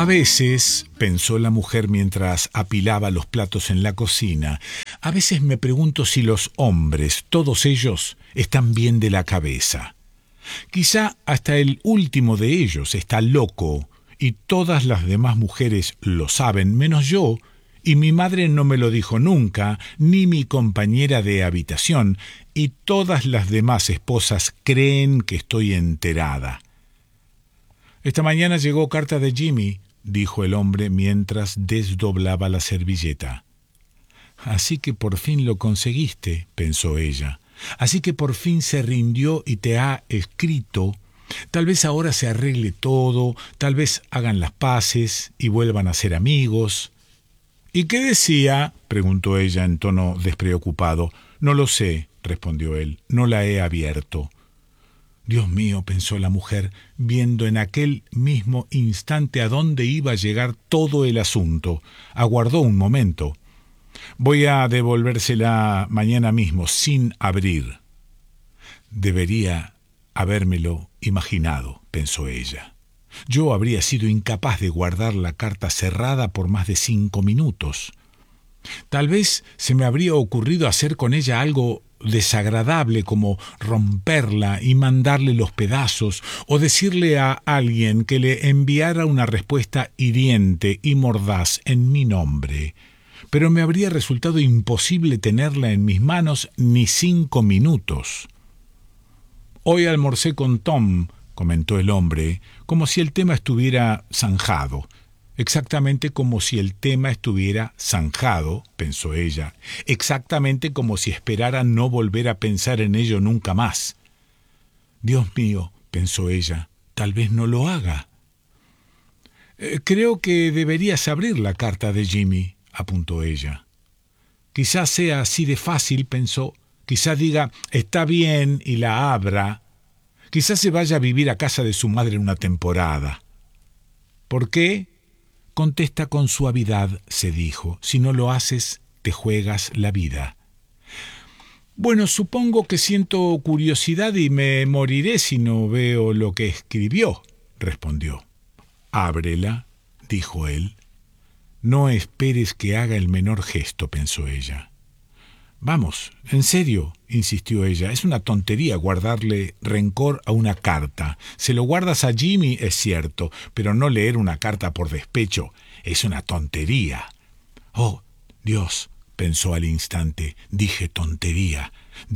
A veces, pensó la mujer mientras apilaba los platos en la cocina, a veces me pregunto si los hombres, todos ellos, están bien de la cabeza. Quizá hasta el último de ellos está loco, y todas las demás mujeres lo saben, menos yo, y mi madre no me lo dijo nunca, ni mi compañera de habitación, y todas las demás esposas creen que estoy enterada. Esta mañana llegó carta de Jimmy, dijo el hombre mientras desdoblaba la servilleta. Así que por fin lo conseguiste, pensó ella. Así que por fin se rindió y te ha escrito. Tal vez ahora se arregle todo, tal vez hagan las paces y vuelvan a ser amigos. ¿Y qué decía?, preguntó ella en tono despreocupado. No lo sé, respondió él, no la he abierto. Dios mío, pensó la mujer, viendo en aquel mismo instante a dónde iba a llegar todo el asunto. Aguardó un momento. Voy a devolvérsela mañana mismo, sin abrir. Debería habérmelo imaginado, pensó ella. Yo habría sido incapaz de guardar la carta cerrada por más de 5 minutos. Tal vez se me habría ocurrido hacer con ella algo desagradable como romperla y mandarle los pedazos, o decirle a alguien que le enviara una respuesta hiriente y mordaz en mi nombre. Pero me habría resultado imposible tenerla en mis manos ni 5 minutos. Hoy almorcé con Tom, comentó el hombre, como si el tema estuviera zanjado. Exactamente como si el tema estuviera zanjado, pensó ella, exactamente como si esperara no volver a pensar en ello nunca más. Dios mío, pensó ella, tal vez no lo haga. Creo que deberías abrir la carta de Jimmy, apuntó ella. Quizás sea así de fácil, pensó, quizás diga, está bien, y la abra. Quizás se vaya a vivir a casa de su madre una temporada. ¿Por qué? Contesta con suavidad, se dijo. Si no lo haces, te juegas la vida. Bueno, supongo que siento curiosidad y me moriré si no veo lo que escribió, respondió. Ábrela, dijo él. No esperes que haga el menor gesto, pensó ella. Vamos, en serio, insistió ella, es una tontería guardarle rencor a una carta. Se lo guardas a Jimmy, es cierto, pero no leer una carta por despecho es una tontería. Oh, Dios, pensó al instante, dije tontería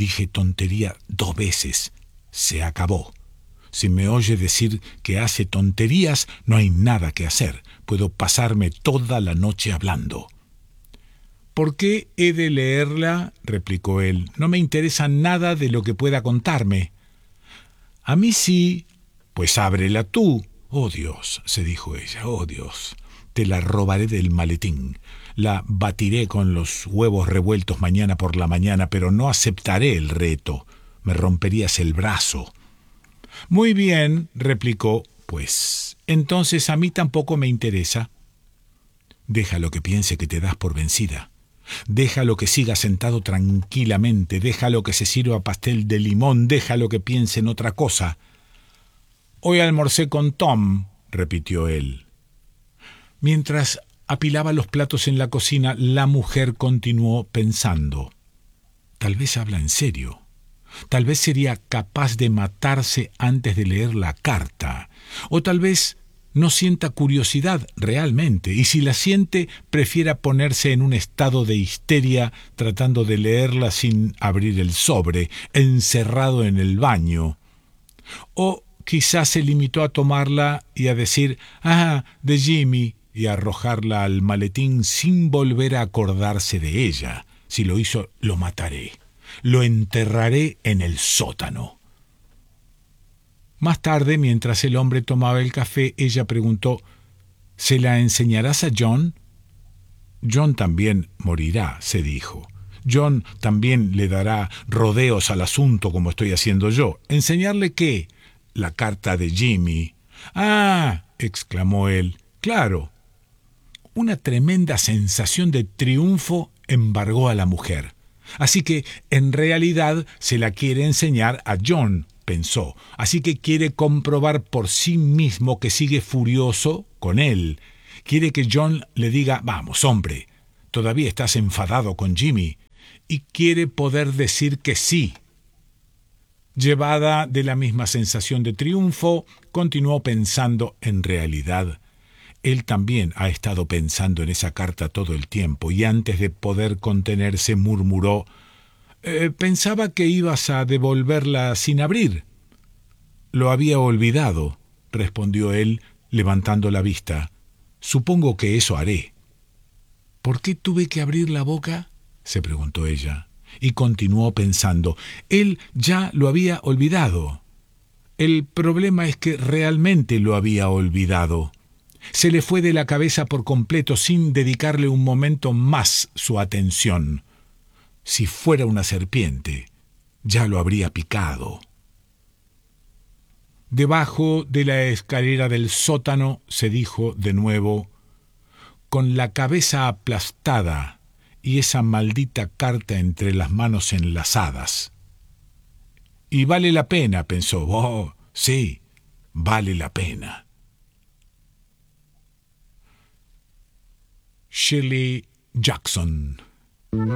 2 veces. Se acabó. Si me oye decir que hace tonterías, no hay nada que hacer. Puedo pasarme toda la noche hablando. ¿Por qué he de leerla?, replicó él. No me interesa nada de lo que pueda contarme. A mí sí. Pues ábrela tú. Oh Dios, se dijo ella, oh Dios. Te la robaré del maletín. La batiré con los huevos revueltos mañana por la mañana, pero no aceptaré el reto. Me romperías el brazo. Muy bien, replicó. Pues entonces a mí tampoco me interesa. Déjalo que piense que te das por vencida. Déjalo que siga sentado tranquilamente, déjalo que se sirva pastel de limón, déjalo que piense en otra cosa. Hoy almorcé con Tom, repitió él. Mientras apilaba los platos en la cocina, la mujer continuó pensando. Tal vez habla en serio. Tal vez sería capaz de matarse antes de leer la carta. O tal vez no sienta curiosidad realmente, y si la siente, prefiera ponerse en un estado de histeria tratando de leerla sin abrir el sobre, encerrado en el baño. O quizás se limitó a tomarla y a decir, de Jimmy, y a arrojarla al maletín sin volver a acordarse de ella. Si lo hizo, lo mataré. Lo enterraré en el sótano. Más tarde, mientras el hombre tomaba el café, ella preguntó, ¿se la enseñarás a John? John también morirá, se dijo. John también le dará rodeos al asunto como estoy haciendo yo. ¿Enseñarle qué? La carta de Jimmy. ¡Ah!, exclamó él. ¡Claro! Una tremenda sensación de triunfo embargó a la mujer. Así que, en realidad, se la quiere enseñar a John, pensó. Así que quiere comprobar por sí mismo que sigue furioso con él, Quiere que John le diga, vamos, hombre, todavía estás enfadado con Jimmy, y quiere poder decir que sí. Llevada de la misma sensación de triunfo, continuó pensando, en realidad, él también ha estado pensando en esa carta todo el tiempo, y antes de poder contenerse murmuró, pensaba que ibas a devolverla sin abrir. Lo había olvidado, respondió él, levantando la vista. Supongo que eso haré. ¿Por qué tuve que abrir la boca?, se preguntó ella, y continuó pensando. Él ya lo había olvidado. El problema es que realmente lo había olvidado. Se le fue de la cabeza por completo sin dedicarle un momento más su atención. Si fuera una serpiente, ya lo habría picado. Debajo de la escalera del sótano se dijo de nuevo, con la cabeza aplastada y esa maldita carta entre las manos enlazadas. Y vale la pena, pensó. Oh, sí, vale la pena. Shirley Jackson.